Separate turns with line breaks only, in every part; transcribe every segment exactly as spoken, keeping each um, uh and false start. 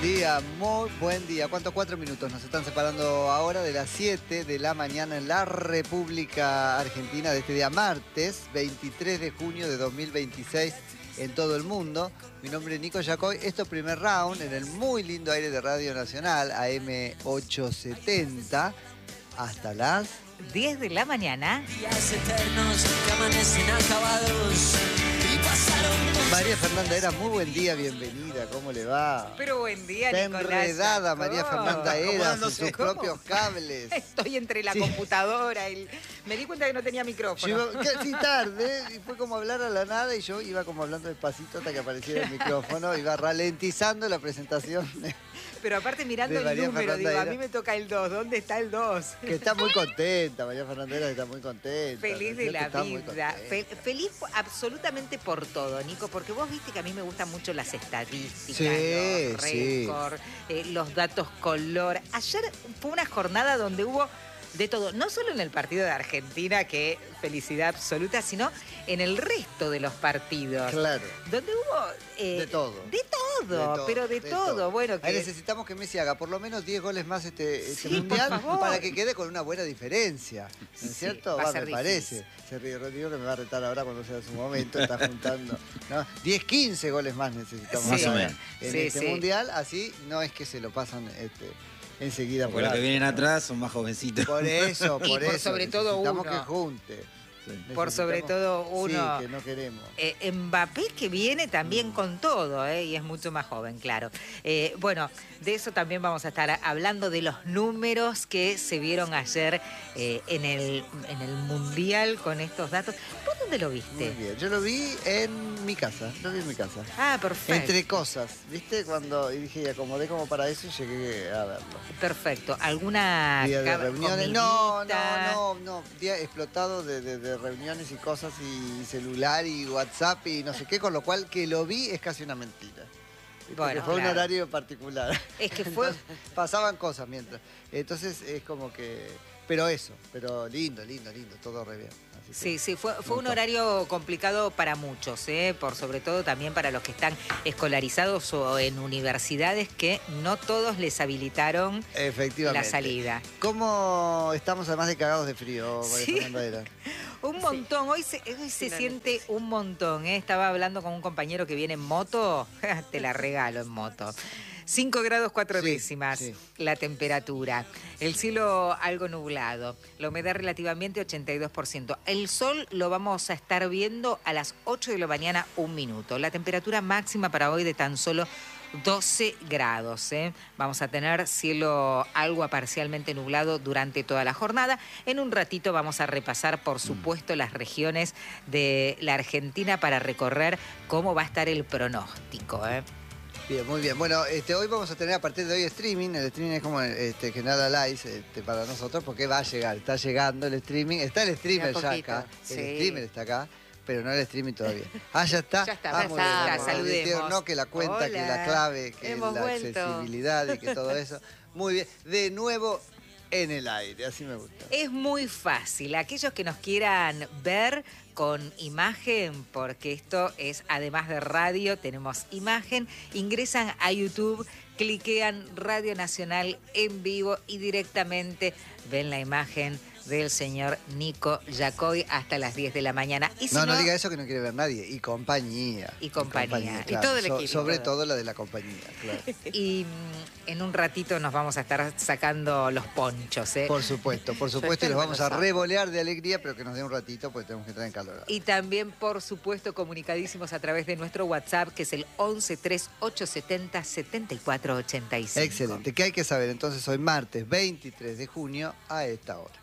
día, muy buen día. ¿Cuántos? Cuatro minutos nos están separando ahora de las siete de la mañana en la República Argentina de este día martes, veintitrés de junio de dos mil veintiséis en todo el mundo. Mi nombre es Nico Yacoy. Esto primer round en el muy lindo aire de Radio Nacional, A M ochocientos setenta, hasta las
diez de la mañana.
Días eternos que amanecen acabados y pasaron.
María Fernanda Era, muy buen día, bienvenida, ¿cómo le va?
Pero buen día,
Está
Nicolás.
enredada María Fernanda Era sin sus
¿Cómo?
propios cables.
Estoy entre la
Sí.
computadora y me di cuenta que no tenía micrófono.
Yo iba casi tarde y fue como hablar a la nada y yo iba como hablando despacito hasta que apareciera el micrófono, iba ralentizando la presentación.
Pero aparte mirando
de
el
María
número,
Fernanda
digo, a
Era.
mí me toca el dos. ¿Dónde está el dos?
Que está muy contenta, María Fernanda Era está muy contenta.
Feliz de
¿no?
la
Que está muy
vida.
contenta.
Fe- feliz absolutamente por todo, Nico, porque vos viste que a mí me gustan mucho las estadísticas,
Sí,
los
sí.
récords, eh, los datos color. Ayer fue una jornada donde hubo de todo, no solo en el partido de Argentina, que felicidad absoluta, sino en el resto de los partidos.
Claro.
Donde hubo... eh,
De todo.
De todo,
De todo,
pero de,
de
todo.
todo.
Bueno,
Ahí
que...
necesitamos que Messi haga por lo menos diez goles más este, este
Sí,
mundial
por favor.
para que quede con una buena diferencia. ¿No es
Sí,
cierto?
va a
Va,
ser
me parece. Se ríe Rodrigo que me va a retar ahora cuando sea su momento. Está juntando, ¿no? diez, quince goles más necesitamos
Sí.
acá
Más o menos.
en
Sí,
este
sí.
mundial. Así no es que se lo pasan este, enseguida por
Porque los que
alto,
vienen
¿no?
atrás son más jovencitos.
Por eso,
Y
por
por
eso.
sobre todo
necesitamos
uno.
que junte.
Sí.
Por sobre
Necesitamos-
todo uno.
Sí, que no queremos.
Eh, Mbappé que viene también con todo, ¿eh? Y es mucho más joven, claro. Eh, bueno, de eso también vamos a estar hablando, de los números que se vieron ayer eh, en, el, en el Mundial con estos datos. ¿Vos dónde lo
Muy
viste?
bien. Yo lo vi en mi casa. Lo vi en mi casa.
Ah, perfecto.
Entre cosas, ¿viste? Cuando y dije, y acomodé como para eso y llegué a verlo.
Perfecto. ¿Alguna
Día de
cab-
reuniones. No,
comidita?
no, no, no. Día explotado de, de- de reuniones y cosas y celular y WhatsApp y no sé qué, con lo cual que lo vi es casi una mentira. ¿Viste?
Bueno,
Que fue
claro.
un horario particular.
Es que fue...
Entonces, pasaban cosas mientras. Entonces es como que... Pero eso, pero lindo, lindo, lindo, todo re bien. Así que-
Sí, sí, fue, fue un
gustó.
horario complicado para muchos, ¿eh? Por sobre todo también para los que están escolarizados o en universidades que no todos les habilitaron
Efectivamente.
la salida.
¿Cómo estamos además de cagados de frío, María
Sí.
Fernanda Era?
Un montón, hoy se, hoy se siente un montón, ¿eh? Estaba hablando con un compañero que viene en moto, te la regalo en moto. cinco grados cuatro
Sí,
décimas
sí.
la temperatura, el cielo algo nublado, la humedad relativamente ochenta y dos por ciento. El sol lo vamos a estar viendo a las ocho de la mañana, un minuto. La temperatura máxima para hoy de tan solo doce grados. ¿eh? Vamos a tener cielo algo parcialmente nublado durante toda la jornada. En un ratito vamos a repasar, por supuesto, las regiones de la Argentina para recorrer cómo va a estar el pronóstico. ¿eh?
Bien, muy bien. Bueno, este, hoy vamos a tener a partir de hoy streaming. El streaming es como este, General Live este, para nosotros porque va a llegar, está llegando el streaming. Está el streamer
De a
ya
poquito,
acá.
sí.
El streamer está acá, pero no el streaming todavía. Ah, ya está.
Ya está,
Ah,
ya
muy
está,
bien, muy bien.
saludemos.
No, que la cuenta, que la
Hola.
clave, que
Hemos
la
vuelto.
accesibilidad y que todo eso. Muy bien. De nuevo en el aire, así me gusta.
Es muy fácil. Aquellos que nos quieran ver con imagen, porque esto es, además de radio, tenemos imagen, ingresan a YouTube, cliquean Radio Nacional en vivo y directamente ven la imagen del señor Nico Yacoy hasta las diez de la mañana. Y si
No, no diga eso que no quiere ver nadie. Y compañía.
Y compañía.
claro.
Y todo el
So-
equipo.
sobre todo la de la compañía, claro.
Y mm, en un ratito nos vamos a estar sacando los ponchos, ¿eh?
Por supuesto, por supuesto, y los
tengo
vamos
los
a
ojos.
revolear de alegría, pero que nos dé un ratito, pues tenemos que entrar en calor.
Y también, por supuesto, comunicadísimos a través de nuestro WhatsApp, que es el once tres ocho setenta setenta y cuatro ochenta y cinco.
Excelente. ¿Qué hay que saber? Entonces, hoy martes veintitrés de junio a esta hora.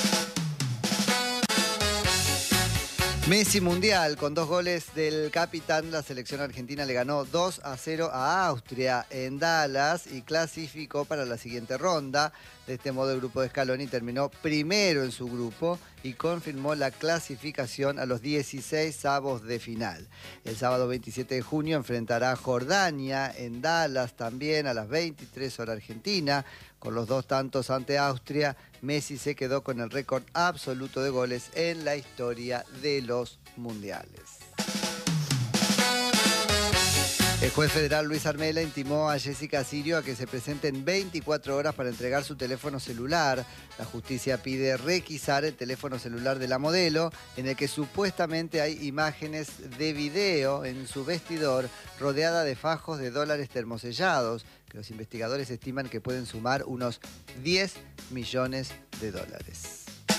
Messi Mundial, con dos goles del capitán, la selección argentina le ganó dos a cero a Austria en Dallas y clasificó para la siguiente ronda. De este modo, el grupo de Scaloni terminó primero en su grupo y confirmó la clasificación a los dieciséis avos de final. El sábado veintisiete de junio enfrentará a Jordania en Dallas también a las veintitrés horas argentina. Con los dos tantos ante Austria, Messi se quedó con el récord absoluto de goles en la historia de los mundiales. El juez federal Luis Armela intimó a Jessica Sirio a que se presente en veinticuatro horas para entregar su teléfono celular. La justicia pide requisar el teléfono celular de la modelo, en el que supuestamente hay imágenes de video en su vestidor rodeada de fajos de dólares termosellados, que los investigadores estiman que pueden sumar unos diez millones de dólares.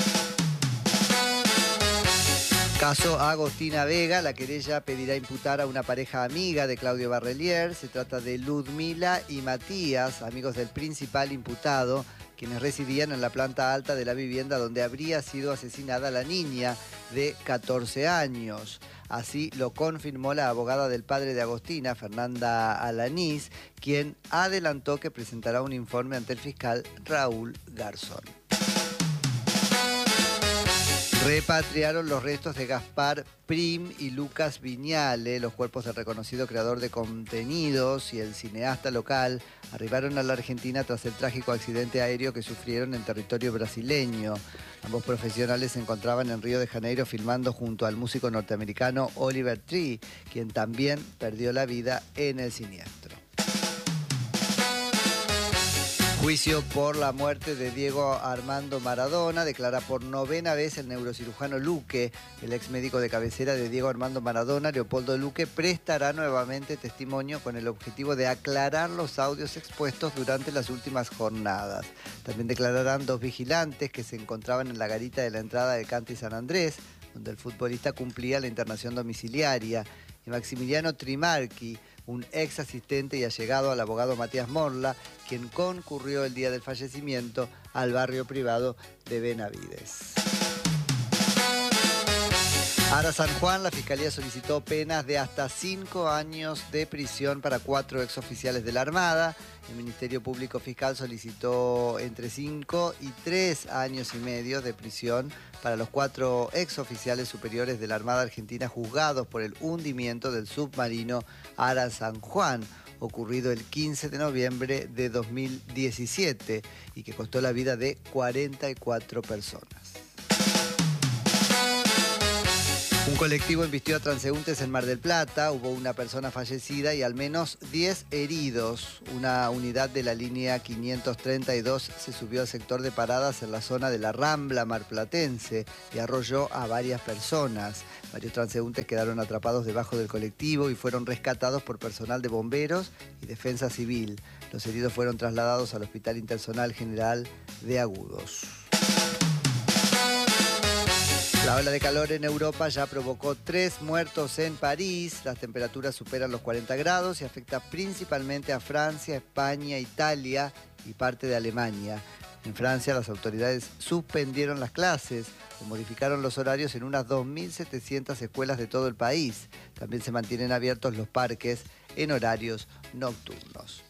Caso Agostina Vega, la querella pedirá imputar a una pareja amiga de Claudio Barrelier. Se trata de Ludmila y Matías, amigos del principal imputado, quienes residían en la planta alta de la vivienda donde habría sido asesinada la niña de catorce años. Así lo confirmó la abogada del padre de Agostina, Fernanda Alanís, quien adelantó que presentará un informe ante el fiscal Raúl Garzón. Repatriaron los restos de Gaspar Prim y Lucas Viñale. Los cuerpos del reconocido creador de contenidos y el cineasta local arribaron a la Argentina tras el trágico accidente aéreo que sufrieron en territorio brasileño. Ambos profesionales se encontraban en Río de Janeiro filmando junto al músico norteamericano Oliver Tree, quien también perdió la vida en el siniestro. Juicio por la muerte de Diego Armando Maradona. Declara por novena vez el neurocirujano Luque. El ex médico de cabecera de Diego Armando Maradona, Leopoldo Luque, prestará nuevamente testimonio con el objetivo de aclarar los audios expuestos durante las últimas jornadas. También declararán dos vigilantes que se encontraban en la garita de la entrada de Canti San Andrés, donde el futbolista cumplía la internación domiciliaria. Y Maximiliano Trimarchi, un ex asistente y allegado al abogado Matías Morla, quien concurrió el día del fallecimiento al barrio privado de Benavides. Ara San Juan, la Fiscalía solicitó penas de hasta cinco años de prisión para cuatro exoficiales de la Armada. El Ministerio Público Fiscal solicitó entre cinco y tres años y medio de prisión para los cuatro exoficiales superiores de la Armada Argentina juzgados por el hundimiento del submarino Ara San Juan, ocurrido el quince de noviembre de dos mil diecisiete y que costó la vida de cuarenta y cuatro personas. Un colectivo embistió a transeúntes en Mar del Plata, hubo una persona fallecida y al menos diez heridos. Una unidad de la línea quinientos treinta y dos se subió al sector de paradas en la zona de la Rambla marplatense y arrolló a varias personas. Varios transeúntes quedaron atrapados debajo del colectivo y fueron rescatados por personal de bomberos y defensa civil. Los heridos fueron trasladados al Hospital Interzonal General de Agudos. La ola de calor en Europa ya provocó tres muertos en París. Las temperaturas superan los cuarenta grados y afecta principalmente a Francia, España, Italia y parte de Alemania. En Francia, las autoridades suspendieron las clases o modificaron los horarios en unas dos mil setecientas escuelas de todo el país. También se mantienen abiertos los parques en horarios nocturnos.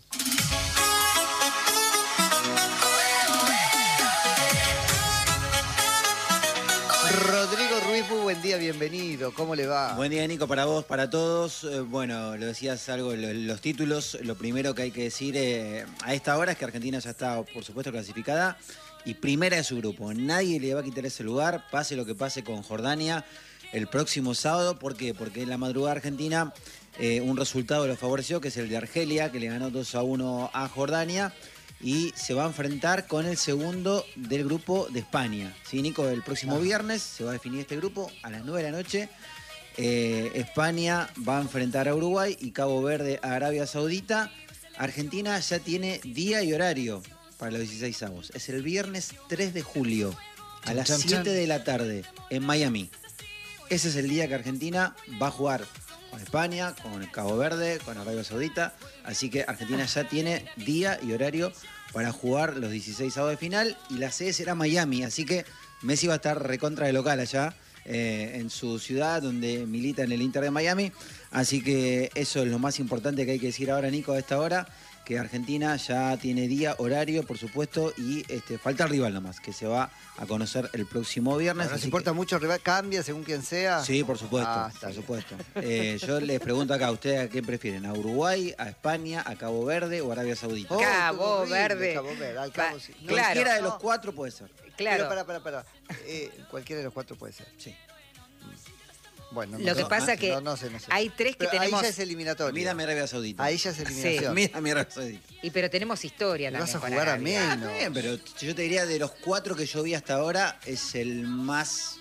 Rodrigo Ruiz, muy buen día, bienvenido. ¿Cómo le va?
Buen día, Nico, para vos, para todos. Eh, bueno, lo decías algo, lo, los títulos. Lo primero que hay que decir eh, a esta hora es que Argentina ya está, por supuesto, clasificada y primera de su grupo. Nadie le va a quitar ese lugar, pase lo que pase con Jordania el próximo sábado. ¿Por qué? Porque en la madrugada argentina eh, un resultado lo favoreció, que es el de Argelia, que le ganó dos a uno a Jordania. Y se va a enfrentar con el segundo del grupo de España. Sí, Nico, el próximo viernes se va a definir este grupo a las nueve de la noche. Eh, España va a enfrentar a Uruguay y Cabo Verde a Arabia Saudita. Argentina ya tiene día y horario para los dieciséis avos. Es el viernes tres de julio a las siete de la tarde en Miami. Ese es el día que Argentina va a jugar con España, con Cabo Verde, con Arabia Saudita. Así que Argentina ya tiene día y horario para jugar los dieciséis avos de final. Y la sede será Miami. Así que Messi va a estar recontra de local allá, eh, en su ciudad, donde milita en el Inter de Miami. Así que eso es lo más importante que hay que decir ahora, Nico, a esta hora. Que Argentina ya tiene día, horario, por supuesto, y este, falta el rival nomás, que se va a conocer el próximo viernes.
¿Nos importa que... mucho el rival? ¿Cambia según quien sea?
Sí, por supuesto,
ah,
por supuesto. Eh, yo les pregunto acá, ¿ustedes a quién prefieren? ¿A Uruguay, a España, a Cabo Verde o a Arabia Saudita?
Oh, Cabo
horrible,
Verde.
Cabo Verde, al Cabo, sí.
No, claro.
Cualquiera de los cuatro puede ser.
Claro.
Pero para, para, para. Eh, cualquiera de los cuatro puede ser.
Sí.
Bueno,
Lo que
sé,
pasa
no,
que
no, no sé, no sé.
hay tres que
Pero
tenemos...
ahí ya es eliminatorio.
Mírame Arabia Saudita.
Ahí ya es eliminación.
Mírame Arabia Saudita.
Y pero tenemos historia
Y
también.
vas a
con
jugar a
Arabia.
menos.
Ah, bien, pero yo te diría de los cuatro que yo vi hasta ahora es el más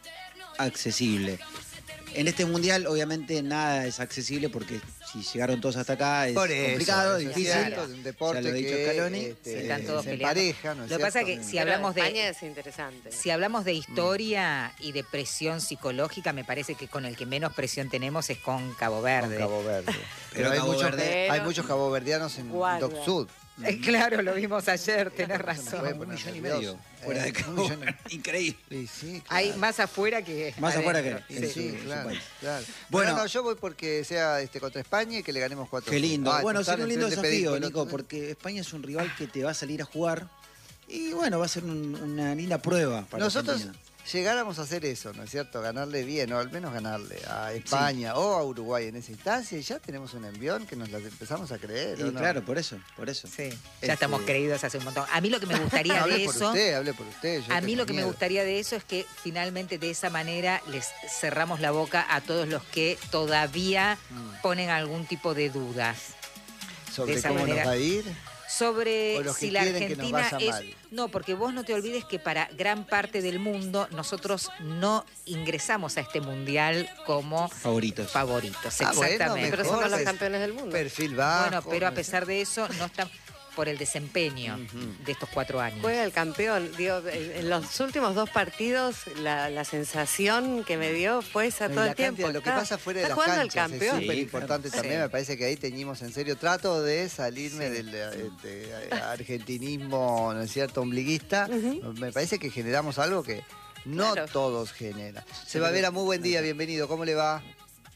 accesible. En este mundial, obviamente, nada es accesible porque si llegaron todos hasta acá es
Por eso,
complicado,
eso es
difícil.
cierto, de un deporte
Ya lo ha dicho
que
Scaloni.
este,
Sí, están todos
se
peleando.
empareja, ¿no es
Lo que pasa es
cierto?
que si
Pero
hablamos de...
España es interesante.
Si hablamos de historia y de presión psicológica, me parece que con el que menos presión tenemos es con Cabo Verde.
Con Cabo Verde.
Pero
Pero hay,
Cabo
muchos,
Verde-
hay muchos caboverdianos en
Guarda.
Dock Sud.
Eh, claro, lo vimos ayer, tenés
puede
razón.
poner
Un millón y
nervioso.
medio fuera de
Eh, un
Cabo
millón y-
Verde. Increíble.
Sí, sí, claro.
Hay más afuera que
Más afuera
adentro.
que-
Sí,
en
sí,
su- en su
claro,
país.
claro.
Bueno.
Bueno, no, yo voy porque sea este contra España y que le ganemos cuatro.
Qué lindo.
Ah,
bueno,
total,
sería un lindo
en vez de pedir
desafío,
pelota-
Nico, porque España es un rival que te va a salir a jugar y bueno, va a ser un- una linda prueba para
Nosotros
Argentina.
llegáramos a hacer eso, ¿no es cierto? Ganarle bien, o al menos ganarle a España o a Uruguay en esa instancia y ya tenemos un envión que nos la empezamos a creer.
Y
¿o no?
claro, por eso, por eso.
Sí, ya
Este-
estamos creídos hace un montón. A mí lo que me gustaría
hable
de
por
eso...
usted, hable por usted. yo
A mí
tengo
lo que me
miedo.
gustaría de eso es que finalmente de esa manera les cerramos la boca a todos los que todavía
Mm.
ponen algún tipo de dudas
Sobre
de esa
cómo
manera.
nos va a ir.
sobre
O los que
si la
quieren que nos
Argentina
vaya
es...
mal.
No, porque vos no te olvides que para gran parte del mundo nosotros no ingresamos a este mundial como
Favoritos.
favoritos.
Ah, bueno,
Exactamente.
Pero
mejor,
somos los
pues,
campeones del mundo.
Perfil bajo.
Bueno, pero a
no sé.
pesar de eso no están por el desempeño
Ujú.
de estos cuatro años.
Juega el campeón. Digo, en los últimos dos partidos, la, la sensación que me dio fue esa
En
todo
la
el tiempo.
cancha, lo que
Está-
pasa fuera de
está
las
jugando
canchas
el campeón.
es súper
Sí,
importante
claro.
también.
Sí.
Me parece que ahí teñimos en serio. Trato de salirme
Sí.
del este, argentinismo, ¿no es cierto?, ombliguista.
Ujú.
Me parece que generamos algo que no
Claro.
todos generan. Se va a ver a muy buen día, bienvenido. ¿Cómo le va?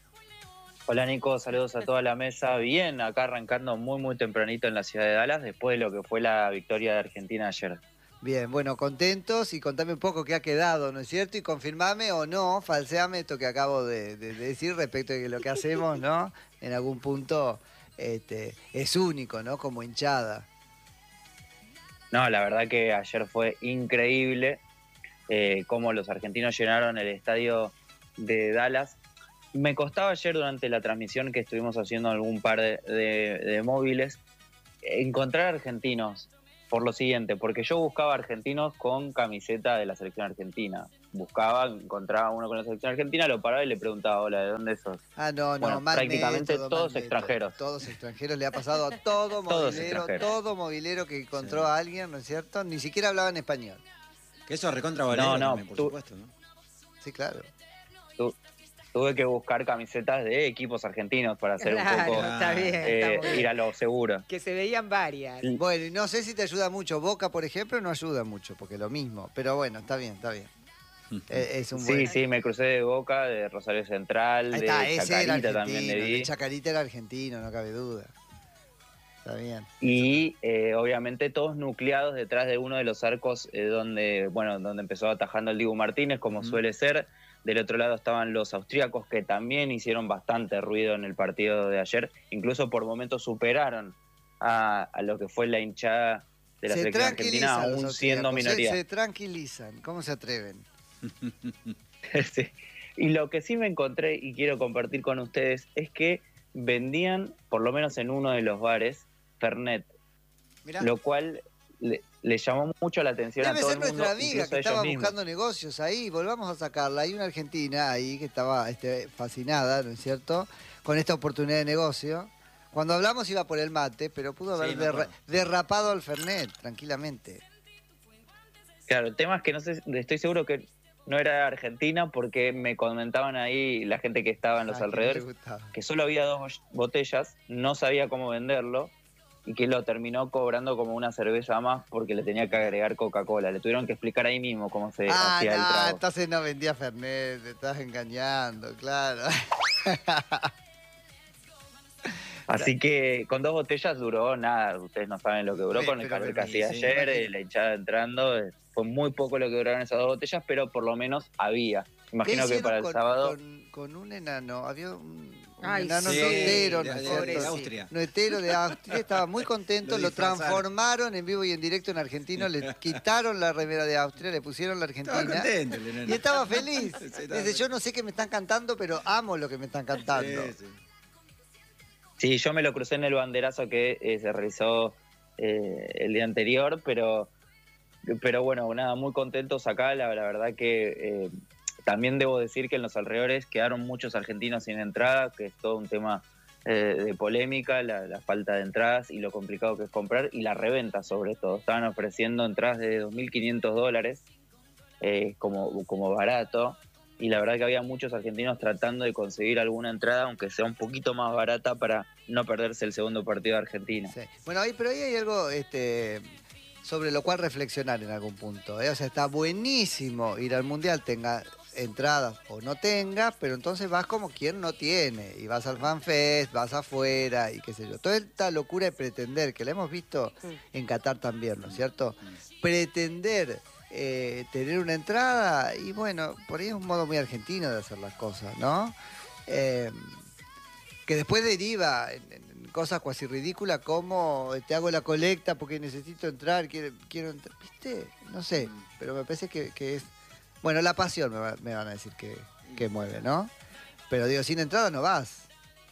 Hola Nico, saludos a toda la mesa. Bien, acá arrancando muy muy tempranito en la ciudad de Dallas después de lo que fue la victoria de Argentina ayer.
Bien, bueno, contentos y contame un poco qué ha quedado, ¿no es cierto? Y confirmame o no, falseame esto que acabo de, de- de decir respecto de que lo que hacemos, ¿no? En algún punto este, es único, ¿no? Como hinchada.
No, la verdad que ayer fue increíble eh, cómo los argentinos llenaron el estadio de Dallas. Me costaba ayer durante la transmisión que estuvimos haciendo algún par de, de- de móviles encontrar argentinos por lo siguiente, porque yo buscaba argentinos con camiseta de la selección argentina. Buscaba, encontraba uno con la selección argentina, lo paraba y le preguntaba, hola, ¿de dónde sos?
Ah, no, no,
Bueno,
mal
prácticamente
método,
todos
mal método.
extranjeros.
Todos extranjeros, le ha pasado a todo
Todos
movilero,
extranjeros.
todo movilero que encontró a alguien, ¿no es cierto? Ni siquiera hablaba en español.
Que eso recontra valero
No, no,
también, por
tú-
supuesto, ¿no?
Sí, claro.
Tu- tuve que buscar camisetas de equipos argentinos para hacer
Claro,
un poco,
está bien,
eh,
está muy bien.
ir a lo seguro.
Que se veían varias.
Bueno, y no sé si te ayuda mucho. Boca, por ejemplo, no ayuda mucho, porque lo mismo. Pero bueno, está bien, está bien. Eh, Es un
Sí,
buen...
sí, me crucé de Boca, de Rosario Central,
Ahí
de
está, ese era
Chacarita también
argentino.
le
El
vi.
de Chacarita era argentino, no cabe duda. Está bien.
Y eh, obviamente todos nucleados detrás de uno de los arcos eh, donde, bueno, donde empezó atajando el Dibu Martínez, como
Ujú.
suele ser. Del otro lado estaban los austríacos que también hicieron bastante ruido en el partido de ayer. Incluso por momentos superaron a, a lo que fue la hinchada de la
Se
selección argentina,
tranquilizan los
aún siendo
austríacos,
minoría.
Se, se tranquilizan. ¿Cómo se atreven?
Sí. Y lo que sí me encontré y quiero compartir con ustedes es que vendían, por lo menos en uno de los bares, Fernet,
Mirá,
lo cual le, le llamó mucho la atención
Debe
a todo
ser
el mundo,
nuestra amiga
incluso
que
a ellos
estaba
mismos.
buscando negocios ahí. Volvamos a sacarla. Hay una argentina ahí que estaba este, fascinada, ¿no es cierto?, con esta oportunidad de negocio. Cuando hablamos iba por el mate, pero pudo
Sí,
haber
me
derra-
acuerdo.
derrapado al Fernet, tranquilamente.
Claro, el tema es que no sé, estoy seguro que no era Argentina porque me comentaban ahí la gente que estaba en los
Ah, que no le
alrededores
gustaba.
que solo había dos botellas, no sabía cómo venderlo y que lo terminó cobrando como una cerveza más porque le tenía que agregar Coca-Cola. Le tuvieron que explicar ahí mismo cómo se
Ah,
hacía el
no,
trago.
entonces no vendía Fernet, te estás engañando, claro.
Así que con dos botellas duró nada, ustedes no saben lo que duró
Sí,
con el
pero
calor
me-
que hacía
sí,
ayer,
imagino.
eh, la hinchada entrando, eh, fue muy poco lo que duraron esas dos botellas, pero por lo menos había.
¿Qué
Imagino que
hicieron
para el
con,
sábado,
con, con un enano? Había un,
Ay,
enano
sí,
notero,
de,
¿no es
de-
cierto?
de Austria.
Notero de Austria, estaba muy contento,
Lo
lo,
disfrazaron.
transformaron en vivo y en directo en argentino, le quitaron la remera de Austria, le pusieron la
Estaba
argentina.
contento el enano.
Y estaba feliz.
Sí, estaba
Dice, yo no sé qué me están cantando, pero amo lo que me están cantando.
Sí, sí.
Sí, yo me lo crucé en el banderazo que eh, se realizó eh, el día anterior, pero, pero bueno, nada, muy contentos acá. La, la verdad que eh, también debo decir que en los alrededores quedaron muchos argentinos sin entrada, que es todo un tema eh, de polémica, la, la falta de entradas y lo complicado que es comprar, y la reventa sobre todo. Estaban ofreciendo entradas de dos mil quinientos dólares eh, como, como barato. Y la verdad que había muchos argentinos tratando de conseguir alguna entrada, aunque sea un poquito más barata, para no perderse el segundo partido de Argentina.
Sí. Bueno, ahí, pero ahí hay algo este, sobre lo cual reflexionar en algún punto. ¿eh? O sea, está buenísimo ir al Mundial, tenga entradas o no tenga, pero entonces vas como quien no tiene. Y vas al FanFest, vas afuera y qué sé yo. Toda esta locura de pretender, que la hemos visto en Qatar también, ¿no es cierto? Pretender... Eh, tener una entrada y bueno, por ahí es un modo muy argentino de hacer las cosas, ¿no? Eh, que después deriva en, en cosas cuasi ridículas como te hago la colecta porque necesito entrar, quiero, quiero entrar, ¿viste? No sé, pero me parece que, que es... Bueno, la pasión me, va- me van a decir que, que mueve, ¿no? Pero digo, sin entrada no vas.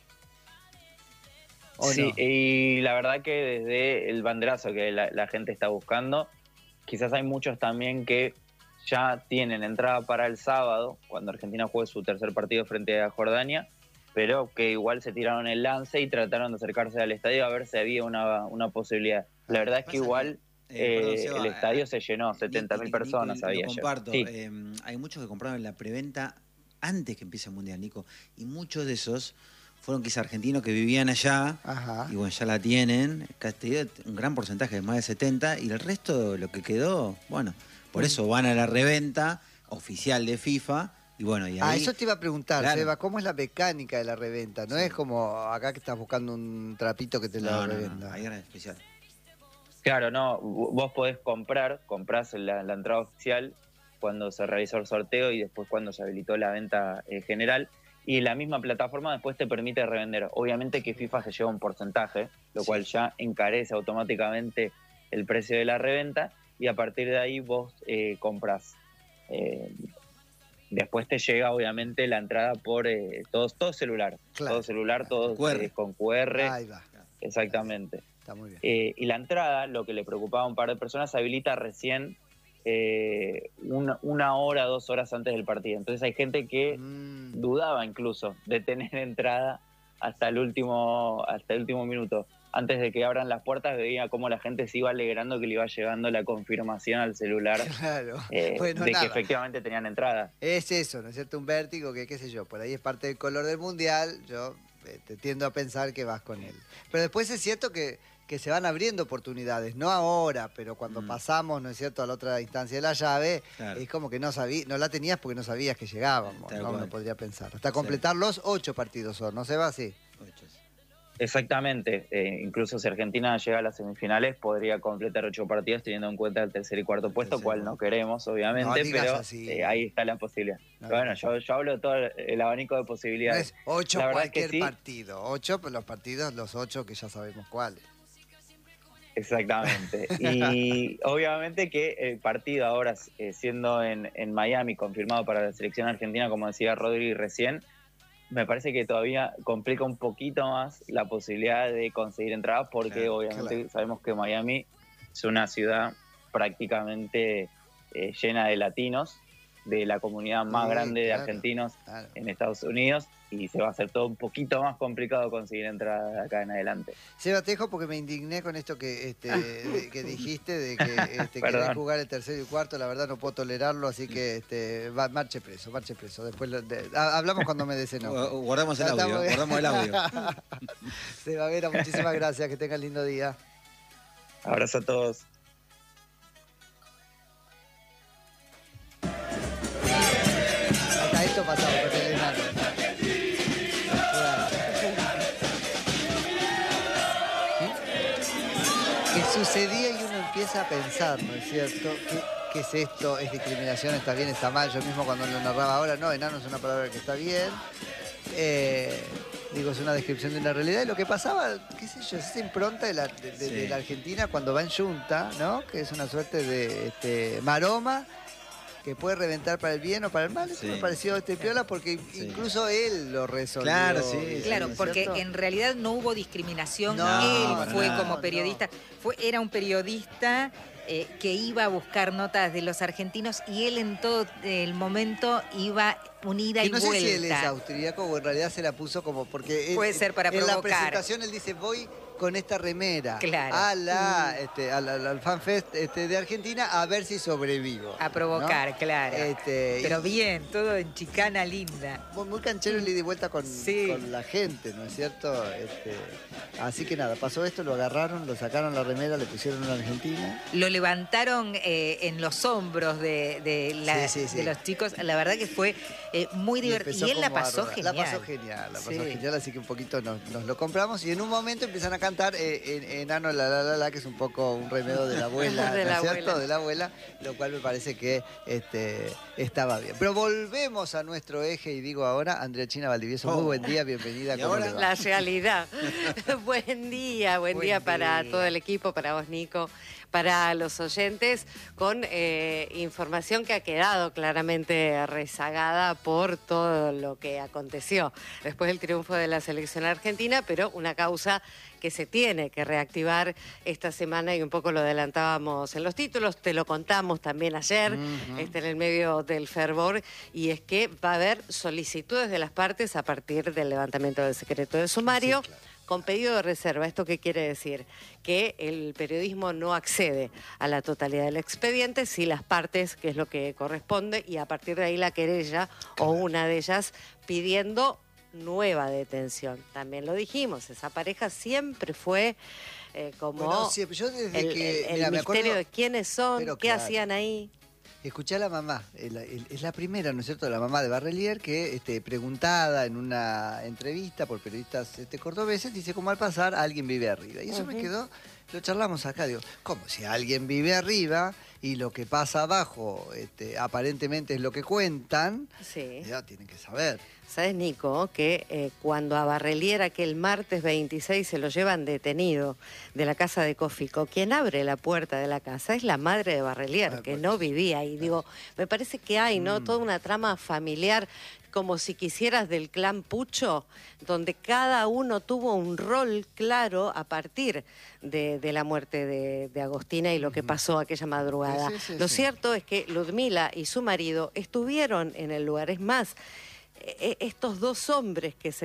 ¿O
Sí,
no?
y la verdad que desde el banderazo que la, la gente está buscando, quizás hay muchos también que ya tienen entrada para el sábado, cuando Argentina juegue su tercer partido frente a Jordania, pero que igual se tiraron el lance y trataron de acercarse al estadio a ver si había una, una posibilidad. La verdad es que
Pasa
igual
Eh, perdón,
eh,
Seba,
el estadio
eh,
se llenó, setenta mil personas
Nico,
había
lo
ayer.
comparto.
Sí.
Eh, hay muchos que compraron en la preventa antes que empiece el Mundial, Nico. Y muchos de esos fueron quizás argentinos que vivían allá.
Ajá.
Y bueno, ya la tienen. Castillo, un gran porcentaje, más de setenta. Y el resto, lo que quedó, bueno, por eso van a la reventa oficial de FIFA. Y bueno, y ahí...
Ah, eso te iba a preguntar,
Claro.
Seba, ¿cómo es la mecánica de la reventa? No
Sí.
es como acá que estás buscando un trapito que te
No,
la
no,
revenda.
no, ahí era especial.
Claro, no, vos podés comprar, comprás la, la entrada oficial cuando se realizó el sorteo y después cuando se habilitó la venta eh, general. Y la misma plataforma después te permite revender. Obviamente que FIFA se lleva un porcentaje, lo
Sí.
cual ya encarece automáticamente el precio de la reventa y a partir de ahí vos eh, comprás. Eh, después te llega obviamente la entrada por eh, todo, todo celular.
Claro.
Todo celular, todo
Q R.
eh, con Q R.
Ahí va,
Exactamente.
está muy bien.
Eh, y la entrada, lo que le preocupaba a un par de personas, se habilita recién eh, una, una hora, dos horas antes del partido. Entonces hay gente que
Mm,
dudaba incluso de tener entrada hasta el último, hasta el último minuto. Antes de que abran las puertas veía cómo la gente se iba alegrando que le iba llegando la confirmación al celular
claro.
eh,
Bueno,
de
nada.
que efectivamente tenían entrada.
Es eso, ¿no es cierto? Un vértigo que, qué sé yo, por ahí es parte del color del mundial. Yo eh, te tiendo a pensar que vas con él. Pero después es cierto que, que se van abriendo oportunidades, no ahora, pero cuando
Mm.
pasamos, ¿no es cierto?, a la otra instancia de la llave,
Claro.
es como que no sabí, no la tenías porque no sabías que llegábamos,
Tal
¿no?
cual.
Uno podría pensar. Hasta completar los ocho partidos son, ¿no se va así?
Ocho.
Exactamente, eh, incluso si Argentina llega a las semifinales podría completar ocho partidos teniendo en cuenta el tercer y cuarto puesto,
Tercer,
cual
¿no?
no queremos obviamente,
No digas
pero
así.
eh, ahí está la posibilidad.
No,
bueno,
no.
yo, yo hablo de todo el abanico de
No
posibilidades.
es ocho
La verdad es que
cualquier
sí.
partido, ocho, pero los partidos, los ocho que ya sabemos cuáles.
Exactamente. Y obviamente que el partido ahora eh, siendo en, en Miami confirmado para la selección argentina, como decía Rodri recién, me parece que todavía complica un poquito más la posibilidad de conseguir entradas porque
Claro,
obviamente
claro.
sabemos que Miami es una ciudad prácticamente eh, llena de latinos, de la comunidad más
Sí,
grande de
claro,
argentinos
claro.
en Estados Unidos y se va a hacer todo un poquito más complicado conseguir entradas de acá en adelante.
Seba, te dejo porque me indigné con esto que, este, de- que dijiste, de que este,
Perdón.
querés jugar el tercero y cuarto. La verdad no puedo tolerarlo, así que este, va, marche preso, marche preso. Después lo- de- ha- hablamos cuando me des enojo.
Gu- Guardamos el
Ya
audio,
estamos bien.
guardamos el audio.
Seba Vera, muchísimas gracias, que tengas lindo día.
Abrazo a todos.
Hasta esto pasaba con el enano. Claro. Que sucedía y uno empieza a pensar, ¿no es cierto? ¿Qué, qué es esto? ¿Es discriminación? ¿Está bien? ¿Está mal? Yo mismo cuando lo narraba ahora, no, enano es una palabra que está bien. Eh, Digo, es una descripción de una realidad. Y lo que pasaba, qué sé yo, es esa impronta de la, de, de-
Sí.
de la Argentina cuando va en yunta, ¿no? Que es una suerte de este, maroma que puede reventar para el bien o para el mal. Eso
Sí.
me pareció este piola porque
Sí.
incluso él lo resolvió.
Claro, sí,
bien,
Claro,
¿no es
porque
cierto?
en realidad no hubo discriminación.
No,
Él
para
fue
nada.
como
No,
periodista, fue, era un periodista eh, que iba a buscar notas de los argentinos y él en todo el momento iba unida
Que
y
no sé
vuelta.
si él es austríaco o en realidad se la puso como porque él-
Puede ser para
en la
provocar.
presentación él dice voy con esta remera
Claro.
a la, este, a la- al FanFest este, de Argentina a ver si sobrevivo.
A provocar,
¿no?
claro.
Este,
Pero
y-
bien, todo en chicana linda.
Muy, muy canchero el ida y vuelta con,
Sí.
con la gente, ¿no es cierto? Este, así que nada, pasó esto, lo agarraron, lo sacaron la remera, le pusieron una argentina.
Lo levantaron eh, en los hombros de, de la-
Sí, sí, sí.
de los chicos. La verdad que fue eh, muy divertido.
empezó
Y él la
como a
pasó
rodar.
genial.
La pasó genial, la pasó
Sí.
genial, así que un poquito nos, nos lo compramos y en un momento empiezan a cantar eh, en- Enano la la la la, que es un poco un remedio de la abuela,
De
¿no
la
es cierto?
abuela.
De la abuela, lo cual me parece que este, estaba bien. Pero volvemos a nuestro eje y digo ahora, Andrea China Valdivieso, muy
Oh.
buen día, bienvenida.
¿Y
¿Cómo
ahora?
le va?
La realidad. buen día, buen,
Buen
día para
día.
todo el equipo, para vos, Nico, para los oyentes, con eh, información que ha quedado claramente rezagada por todo lo que aconteció después del triunfo de la selección argentina, pero una causa que se tiene que reactivar esta semana y un poco lo adelantábamos en los títulos, te lo contamos también ayer,
Ujú.
este, en el medio del fervor, y es que va a haber solicitudes de las partes a partir del levantamiento del secreto de sumario.
Sí, claro.
Con pedido de reserva. ¿Esto qué quiere decir? Que el periodismo no accede a la totalidad del expediente si las partes, que es lo que corresponde, y a partir de ahí la querella o una de ellas pidiendo nueva detención. También lo dijimos, esa pareja siempre fue eh, como
Bueno, sí, yo desde
el,
que,
el- el
mira, me
misterio
acuerdo,
de quiénes son,
pero
qué
claro.
hacían ahí.
escuché a la mamá, el- el- es la primera, ¿no es cierto?, la mamá de Barrelier, que este, preguntada en una entrevista por periodistas este, cordobeses, dice, como al pasar, alguien vive arriba. Y eso me
Ujú.
quedó, lo charlamos acá, digo, ¿cómo? Si alguien vive arriba y lo que pasa abajo este, aparentemente es lo que cuentan,
Sí.
ya tienen que saber.
¿Sabes, Nico, que eh, cuando a Barrelier aquel martes veintiséis se lo llevan detenido de la casa de Cófico, quien abre la puerta de la casa es la madre de Barrelier,
Ah,
que
bueno.
no vivía ahí. Digo, me parece que hay, ¿no?
Mm.
Toda una trama familiar, como si quisieras del clan Pucho, donde cada uno tuvo un rol claro a partir de, de la muerte de, de Agostina y lo que pasó aquella madrugada.
Sí, sí, sí,
lo
sí.
cierto es que Ludmila y su marido estuvieron en el lugar. Es más, e- estos dos hombres que se